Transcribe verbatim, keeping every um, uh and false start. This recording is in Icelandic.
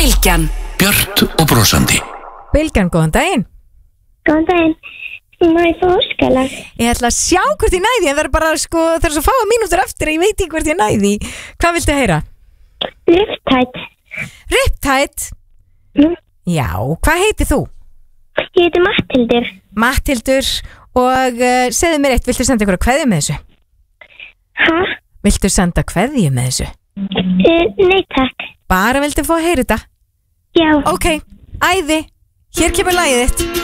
Bylgjan. Björt og brosandi. Bylgjan, góðan daginn. Góðan daginn. Má ég fá óskalag? Ég ætla að sjá hvort ég næði, en það er bara sko, það er svo fáa mínútur eftir að ég veit ekki hvort ég næði. Hvað viltu heyra? Riptide. Riptide? Mm. Já, hvað heitir þú? Ég heiti Matthildur. Matthildur, og uh, segðu mér eitt, viltu senda ykkur að kveðju með þessu? Hæ? Viltu senda kveðju með þessu? Uh, nei takk. Bara viltu fá að heyra þetta? Já. Ok, æði, hér kemur lagið þitt.